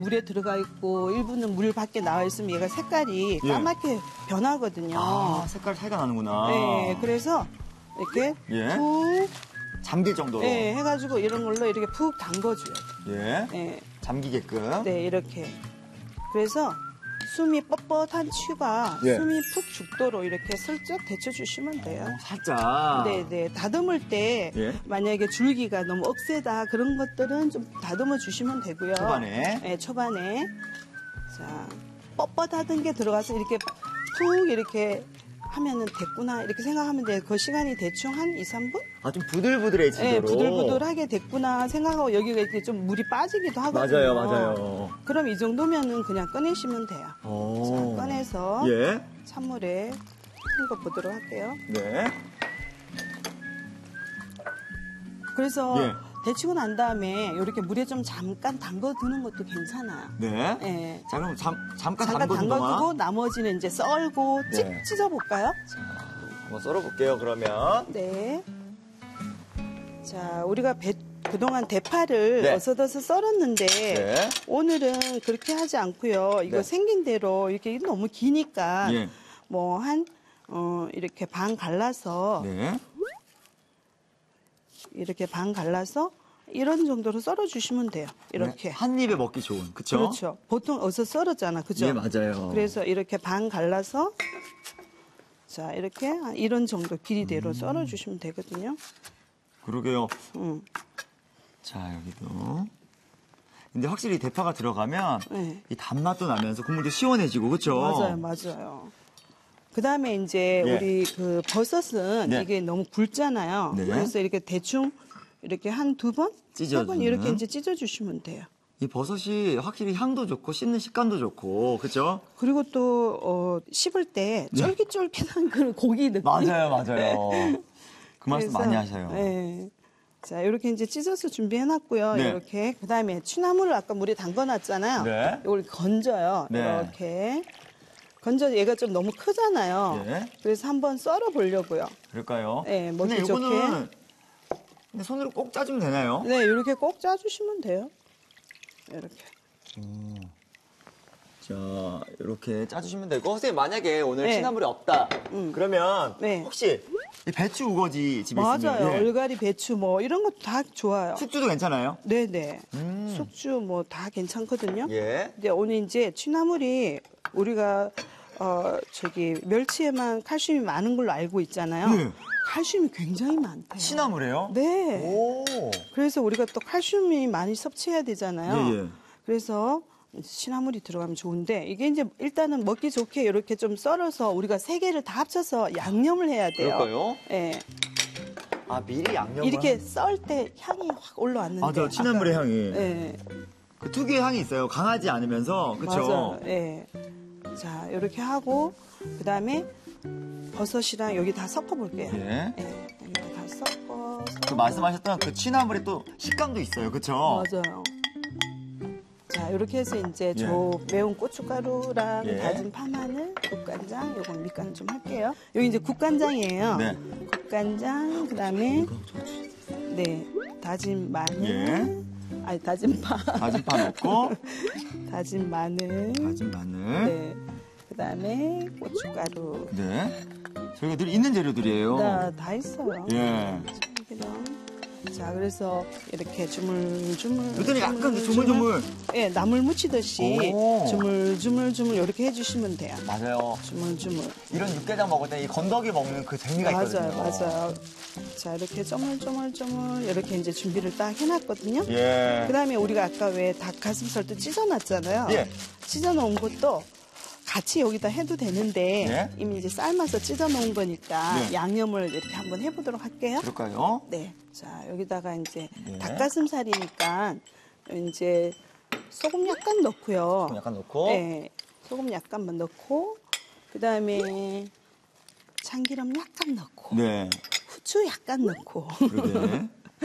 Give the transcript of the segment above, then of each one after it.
물에 들어가 있고 일부는 물 밖에 나와 있으면 얘가 색깔이 예. 까맣게 변하거든요. 아, 색깔 차이가 나는구나. 네, 그래서 이렇게 예. 푹 잠길 정도로. 네, 해가지고 이런 걸로 이렇게 푹 담궈줘요. 예. 네, 잠기게끔. 네, 이렇게. 그래서 숨이 뻣뻣한 취가 예. 숨이 푹 죽도록 이렇게 슬쩍 데쳐주시면 돼요. 살짝. 네네. 다듬을 때 예. 만약에 줄기가 너무 억세다 그런 것들은 좀 다듬어 주시면 되고요. 초반에. 네, 초반에. 자, 뻣뻣하던 게 들어가서 이렇게 푹 이렇게 하면은 됐구나 이렇게 생각하면 돼요. 그 시간이 대충 한 2, 3분? 아, 좀 부들부들해지도록. 네, 부들부들하게 됐구나 생각하고 여기가 이렇게 좀 물이 빠지기도 맞아요, 하거든요. 맞아요. 그럼 이 정도면은 그냥 꺼내시면 돼요. 오. 자, 꺼내서 예. 찬물에 헹궈 보도록 할게요. 네. 그래서 예. 데치고 난 다음에 이렇게 물에 좀 잠깐 담궈두는 것도 괜찮아요. 네. 네. 자, 그럼 잠깐 잠깐 담궈둔 동안. 담궈두고 나머지는 이제 썰고 네. 찢어볼까요? 한번 썰어볼게요, 그러면. 네. 자, 우리가 그동안 대파를 네. 어서더서 썰었는데 네. 오늘은 그렇게 하지 않고요. 이거 네. 생긴 대로 이렇게 너무 기니까 예. 뭐 이렇게 반 갈라서 네. 이렇게 반 갈라서 이런 정도로 썰어주시면 돼요. 이렇게. 네. 한 입에 먹기 좋은, 그쵸? 그렇죠. 보통 어서 썰었잖아, 그죠? 예, 맞아요. 그래서 이렇게 반 갈라서 자 이렇게 한 이런 정도 길이대로 썰어주시면 되거든요. 그러게요. 음. 자, 여기도. 근데 확실히 대파가 들어가면 네. 이 단맛도 나면서 국물도 시원해지고, 그쵸? 맞아요, 맞아요. 그 다음에 이제 예. 우리 그 버섯은 네. 이게 너무 굵잖아요. 네. 그래서 이렇게 대충 이렇게 한 두 번? 찢어주는. 세 번 이렇게 이제 찢어주시면 돼요. 이 버섯이 확실히 향도 좋고 씹는 식감도 좋고, 그쵸? 그리고 또 씹을 때 쫄깃쫄깃한 그 고기 느낌. 맞아요, 맞아요. 그 말씀 그래서, 많이 하셔요. 네. 자, 이렇게 이제 찢어서 준비해놨고요. 네. 이렇게. 그 다음에 취나물을 아까 물에 담궈놨잖아요. 네. 이걸 건져요. 네. 이렇게. 건져 얘가 좀 너무 크잖아요. 네. 그래서 한번 썰어 보려고요. 그럴까요? 네, 근데 먹기 좋게. 이거는 근데 손으로 꼭 짜주면 되나요? 네, 이렇게 꼭 짜주시면 돼요. 이렇게. 자, 이렇게 짜주시면 되고. 선생님, 만약에 오늘 네. 취나물이 없다. 그러면 네. 혹시 이 배추 우거지 집에 맞아요. 있으면 예. 얼갈이, 배추 뭐 이런 것도 다 좋아요. 숙주도 괜찮아요? 네네. 숙주 뭐 다 괜찮거든요. 예. 근데 오늘 이제 취나물이 우리가 멸치에만 칼슘이 많은 걸로 알고 있잖아요. 네. 칼슘이 굉장히 많대요. 취나물이에요? 네. 오. 그래서 우리가 또 칼슘이 많이 섭취해야 되잖아요. 예, 예. 그래서 취나물이 들어가면 좋은데 이게 이제 일단은 먹기 좋게 이렇게 좀 썰어서 우리가 세 개를 다 합쳐서 양념을 해야 돼요. 그럴까요? 네. 아, 미리 양념을. 이렇게 썰 때 향이 확 올라왔는데. 맞아, 취나물의 향이. 네. 그 특유의 향이 있어요. 강하지 않으면서. 그쵸? 맞아요. 예. 자, 이렇게 하고 그다음에 버섯이랑 여기 다 섞어 볼게요. 예. 여기 다 섞어서. 그 말씀하셨던 그 취나물의 또 식감도 있어요. 그쵸? 맞아요. 자, 이렇게 해서 이제 예. 매운 고춧가루랑 예. 다진 파마늘, 국간장, 요건 밑간 좀 할게요. 여기 이제 국간장이에요. 네. 국간장, 그다음에 네, 다진 마늘. 예. 아니, 다진 파. 다진 파 넣고, 다진 마늘. 다진 마늘. 네. 그다음에 고춧가루. 네. 저희가 늘 있는 재료들이에요. 다 있어요. 예. 참기름. 자, 그래서 이렇게 주물주물. 그랬더니 약간 조물조물. 예, 나물 무치듯이 오. 주물주물 이렇게 해주시면 돼요. 맞아요. 주물주물. 이런 육개장 먹을 때 이 건더기 먹는 그 재미가 있거든요. 맞아요. 자, 이렇게 쪼물쪼물쪼물 이렇게 이제 준비를 딱 해놨거든요. 예. 그 다음에 우리가 아까 왜 닭가슴살도 찢어놨잖아요. 예. 찢어놓은 것도 같이 여기다 해도 되는데 예. 이미 이제 삶아서 찢어놓은 거니까 네. 양념을 이렇게 한번 해보도록 할게요. 그럴까요? 네. 자, 여기다가 이제 네. 닭가슴살이니까 이제 소금 약간 넣고요. 좀 약간 넣고. 네. 소금 약간만 넣고 그다음에 참기름 약간 넣고 네. 후추 약간 넣고 그러게.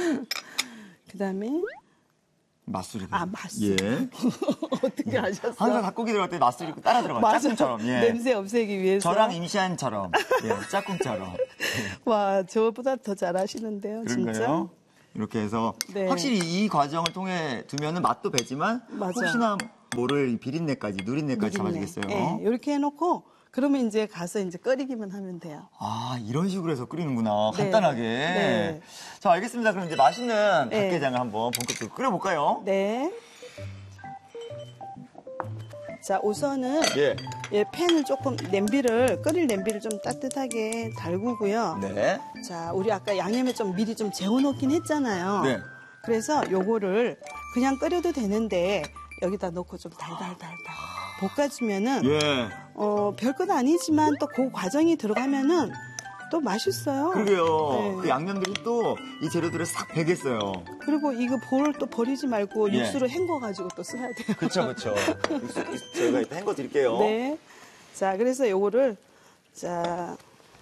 그다음에 맛술이. 맛술. 예. 어떻게 아셨어요? 항상 닭고기 들어갈 때 맛술이 따라 들어가요. 맞아요. 짝꿍처럼. 예. 냄새 없애기 위해서. 저랑 임시안처럼. 예. 짝꿍처럼. 와, 저보다 더 잘하시는데요, 진짜. 그런가요? 이렇게 해서 네. 확실히 이 과정을 통해 두면은 맛도 배지만 맞아. 혹시나 뭐를 이 비린내까지, 누린내까지 잡아주겠어요. 네, 이렇게 해놓고 그러면 이제 가서 이제 끓이기만 하면 돼요. 아, 이런 식으로 해서 끓이는구나. 네. 간단하게. 네. 자, 알겠습니다. 그럼 이제 맛있는 네. 닭게장을 한번 본격적으로 끓여볼까요? 네. 자, 우선은 예. 예, 팬을 조금 끓일 냄비를 좀 따뜻하게 달구고요. 네. 자, 우리 아까 양념에 좀 미리 좀 재워놓긴 했잖아요. 네. 그래서 요거를 그냥 끓여도 되는데 여기다 넣고 좀 달달달달 볶아주면은 예. 별것 아니지만 또 그 과정이 들어가면은 또 맛있어요. 그러게요. 네. 그 양념들이 또 이 재료들을 싹 배겠어요. 그리고 이거 볼 또 버리지 말고 예. 육수로 헹궈가지고 또 써야 돼요. 그쵸. 저희가 일단 헹궈 드릴게요. 네. 자, 그래서 요거를 자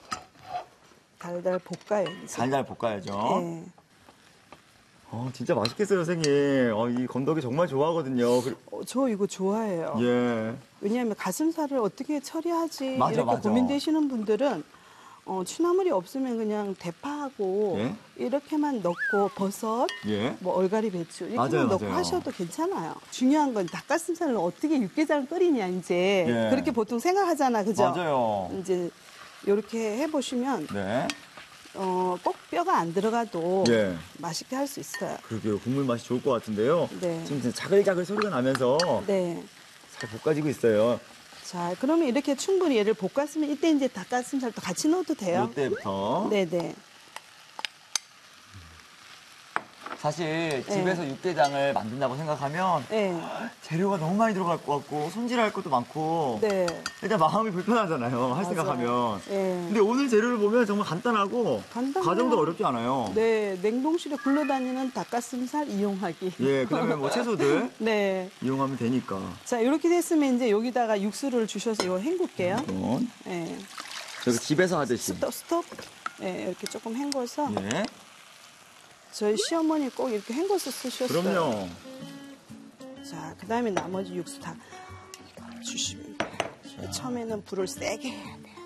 달달 볶아요. 이제. 달달 볶아야죠. 네. 진짜 맛있겠어요, 선생님. 이 건더기 정말 좋아하거든요. 저 이거 좋아해요. 예. 왜냐하면 가슴살을 어떻게 처리하지 맞아, 이렇게 맞아. 고민되시는 분들은 취나물이 없으면 그냥 대파하고 예? 이렇게만 넣고 버섯, 예. 뭐 얼갈이 배추 이렇게만 맞아요, 넣고 맞아요. 하셔도 괜찮아요. 중요한 건 닭가슴살을 어떻게 육개장을 끓이냐 이제 예. 그렇게 보통 생각하잖아, 그죠? 맞아요. 이제 이렇게 해보시면 네. 꼭 뼈가 안 들어가도 예. 맛있게 할 수 있어요. 그러게요. 국물 맛이 좋을 것 같은데요. 네. 지금 자글자글 소리가 나면서 네. 잘 볶아지고 있어요. 자, 그러면 이렇게 충분히 얘를 볶았으면 이때 이제 닭가슴살도 같이 넣어도 돼요. 이때부터. 네네. 사실 집에서 육개장을 만든다고 생각하면 네. 재료가 너무 많이 들어갈 것 같고 손질할 것도 많고 네. 일단 마음이 불편하잖아요. 할 맞아요. 생각하면. 네. 근데 오늘 재료를 보면 정말 간단하고 간단해요. 과정도 어렵지 않아요. 네, 냉동실에 굴러다니는 닭가슴살 이용하기. 예, 그다음에 뭐 채소들 네. 이용하면 되니까. 자, 이렇게 됐으면 이제 여기다가 육수를 주셔서 이거 헹굴게요. 이건 네. 저기 집에서 하듯이. 스톱. 네, 이렇게 조금 헹궈서. 예. 저희 시어머니 꼭 이렇게 헹궈서 쓰셨어요. 그럼요. 자, 그 다음에 나머지 육수 다 주시면 돼요. 처음에는 불을 세게 해야 돼요.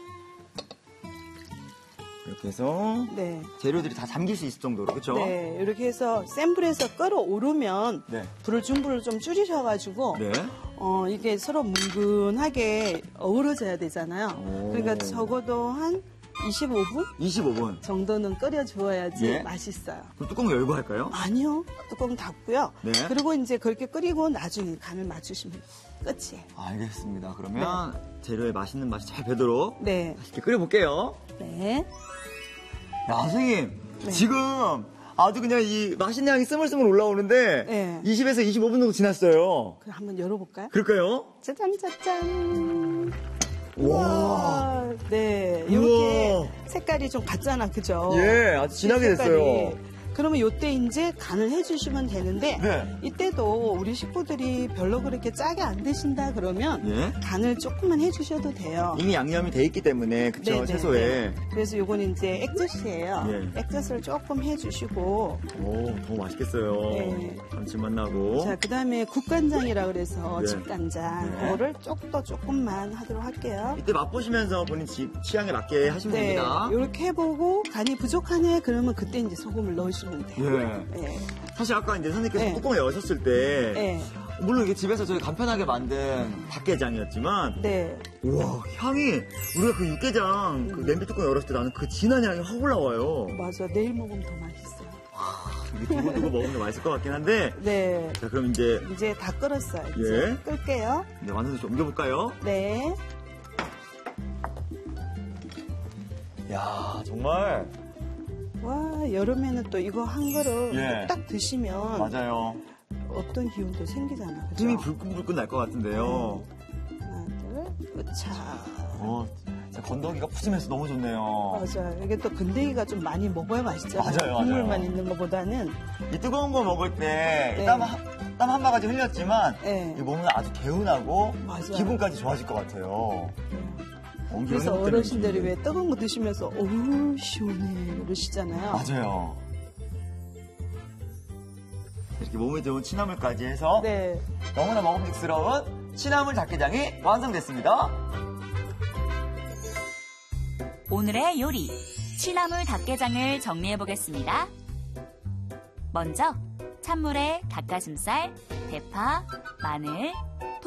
이렇게 해서 네. 재료들이 다 잠길 수 있을 정도로, 그렇죠? 네, 이렇게 해서 센 불에서 끓어오르면 네. 불을 중불을 좀 줄이셔가지고 네. 이게 서로 뭉근하게 어우러져야 되잖아요. 오. 그러니까 적어도 한 25분 25분. 정도는 끓여주어야지 예. 맛있어요. 그럼 뚜껑 열고 할까요? 아니요, 뚜껑 닫고요. 네. 그리고 이제 그렇게 끓이고 나중에 간을 맞추시면 끝이에요. 알겠습니다. 그러면 재료의 맛있는 맛이 잘 배도록 네, 맛있게 끓여볼게요. 네. 야, 선생님. 네. 지금 아주 그냥 이 맛있는 향이 스물스물 올라오는데 네. 20에서 25분 정도 지났어요. 그럼 한번 열어볼까요? 그럴까요? 짜잔. 와. 우와, 네, 우와. 이렇게 색깔이 좀 같잖아, 그죠? 예, 아주 진하게 색깔이. 됐어요. 그러면 요때 이제 간을 해주시면 되는데 네. 이때도 우리 식구들이 별로 그렇게 짜게 안 드신다 그러면 예. 간을 조금만 해주셔도 돼요. 이미 양념이 돼 있기 때문에 그쵸 네, 네, 채소에. 네. 그래서 요건 이제 액젓이에요. 예. 액젓을 조금 해주시고 오, 더 맛있겠어요. 네. 감칠맛 나고. 자, 그다음에 국간장이라 그래서 네. 집간장 네. 그거를 조금만 하도록 할게요. 이때 맛보시면서 본인 취향에 맞게 하시면 네, 됩니다. 이렇게 해보고 간이 부족하네 그러면 그때 이제 소금을 넣으시면 돼요. 예. 네. 사실 아까 이제 선생님께서 네. 뚜껑을 여셨을 때 네. 물론 이게 집에서 저희 간편하게 만든 닭게장이었지만 네. 우와 향이 우리가 그 육개장 그 냄비 뚜껑 열었을 때 나는 그 진한 향이 확 올라와요. 맞아. 내일 먹으면 더 맛있어요. 이게 두고두고 먹으면 맛있을 것 같긴 한데 네. 자 그럼 이제 다 끓었어요. 이제 예. 끌게요. 이제 완성돼서 옮겨볼까요? 네. 야 정말 와, 여름에는 또 이거 한 그릇 예. 딱 드시면 맞아요. 어떤 기운도 생기잖아. 그죠? 힘이 불끈불끈 날 것 같은데요. 하나, 둘, 으차. 진짜 건더기가 푸짐해서 너무 좋네요. 맞아요. 이게 또 건더기가 좀 많이 먹어야 맛있잖아요. 맞아요, 맞아요. 국물만 있는 것보다는. 이 뜨거운 거 먹을 때 네. 땀 한 바가지 흘렸지만 네. 이 몸은 아주 개운하고 맞아요. 기분까지 좋아질 것 같아요. 그래서 어르신들이 왜 뜨거운 거 드시면서 어우 시원해 이러시잖아요. 맞아요. 이렇게 몸에 좋은 취나물까지 해서 네. 너무나 먹음직스러운 취나물 닭게장이 완성됐습니다. 오늘의 요리, 취나물 닭게장을 정리해 보겠습니다. 먼저 찬물에 닭가슴살, 대파, 마늘,